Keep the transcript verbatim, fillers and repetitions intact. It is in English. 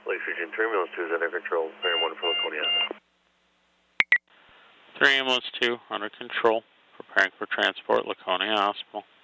Lakeshore Gym, three ambulance two is under control, Bearing one for Laconia. three ambulance two under control, preparing for transport, Laconia Hospital.